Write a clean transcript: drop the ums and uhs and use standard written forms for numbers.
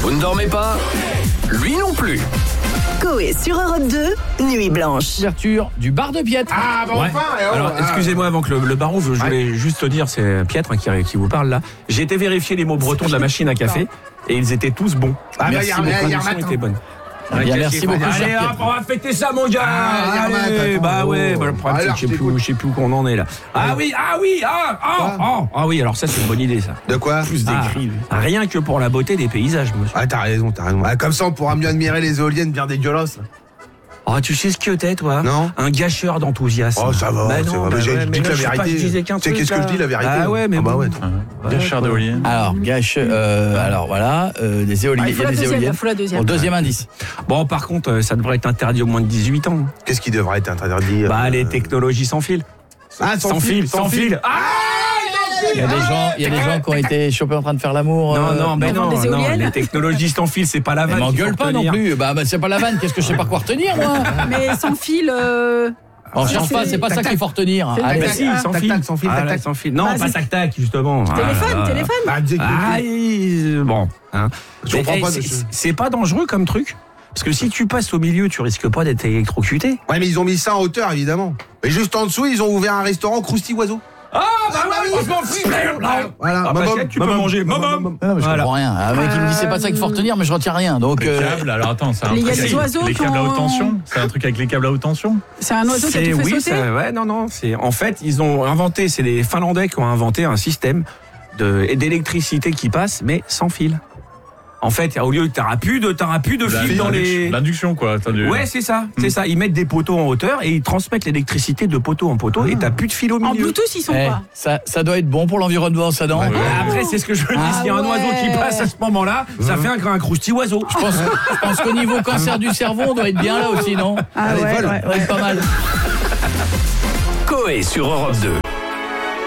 Vous ne dormez pas? Lui non plus. Coé sur Europe 2, Nuit Blanche. Ouverture du bar de Pietre. Ah, bon, Ouais. enfin Alors, excusez-moi, avant que le bar ouvre, je voulais juste te dire, c'est Pietre qui vous parle là. J'ai été vérifier les mots bretons de la machine à café et ils étaient tous bons. Ah, Merci bah, beaucoup, hier l'émission matin. était bonne. Bien, merci beaucoup. Allez, cher hop, Pietre. on va fêter ça, mon gars. Ah, hier Allez, matin, bah attends, ouais, bah, le problème alors, c'est que je sais plus où qu'on en est là. Ah oui, oui, alors ça c'est une bonne idée ça. De quoi? Plus d'écrits. Rien que pour la beauté des paysages, monsieur. Ah, t'as raison. Ah, comme ça, on pourra mieux admirer les éoliennes bien dégueulasses. Oh, tu sais ce que t'es, toi? Non. Un gâcheur d'enthousiasme. Oh, ça va, Bah c'est non, vrai. bah J'ai ouais, dit mais que là, la je sais pas, vérité. je disais qu'un Tu sais truc, qu'est-ce que je là. dis, la vérité? Ah ouais, mais bah bon. ouais. Gâcheur d'éoliennes. Alors, alors voilà, des éoliennes. Il faut la des deuxième, éoliennes. il faut la deuxième. Au deuxième indice. Bon, par contre, ça devrait être interdit au moins de 18 ans. Qu'est-ce qui devrait être interdit? Bah, les technologies sans fil. Ah, Sans fil. Ah Il y a des gens qui ont été chopés en train de faire l'amour. non, mais devant non, des non, éoliennes. les technologies sans fil, c'est pas la Mais vanne. qu'il faut m'engueule pas non retenir. plus. Bah, c'est pas la vanne. Qu'est-ce que je sais pas quoi retenir, moi? Mais sans fil. On cherche pas, c'est pas ça qu'il faut retenir. C'est Allez. Bah si, sans Tac, fil. tac, sans fil, Ah, tac, là, tac. sans fil. Non, Bah, pas c'est- tac-tac, justement. Téléphone. Bah, Bon. Hein. Je comprends pas, c'est- monsieur. c'est pas dangereux comme truc? Parce que si tu passes au milieu, tu risques pas d'être électrocuté. Ouais, mais ils ont mis ça en hauteur, évidemment. Et juste en dessous, ils ont ouvert un restaurant Crousty Oiseau. Ah, bah ouais, je m'en fous. Voilà. Ah, bah, Maman, tiens, tu peux maman. manger. Maman. Non, mais je Voilà. comprends rien. Un mec qui me dit c'est pas ça qu'il faut retenir, mais je retiens rien. Donc, Les câbles, alors attends, c'est un Il y a truc des avec oiseaux les câbles à quand- haute tension. C'est un truc avec les câbles à haute tension. C'est un oiseau qui a tout fait sauter. Ouais, non, c'est en fait ils ont inventé, c'est les Finlandais qui ont inventé un système d'électricité qui passe, mais sans fil. En fait, au lieu t'auras plus de fil dans les. L'induction, quoi. Ouais, c'est ça. Ils mettent des poteaux en hauteur et ils transmettent l'électricité de poteau en poteau et t'as plus de fil au milieu. En Bluetooth, ils sont eh, quoi? ça doit être bon pour l'environnement, ça non? Après, c'est ce que je veux dire. S'il y a un ouais. oiseau qui passe à ce moment-là, ça fait un crousty oiseau. Je pense qu'au niveau cancer du cerveau, on doit être bien là aussi, non? Ah Allez, ouais, vole. ouais. Ça doit être pas mal. Coé sur Europe 2.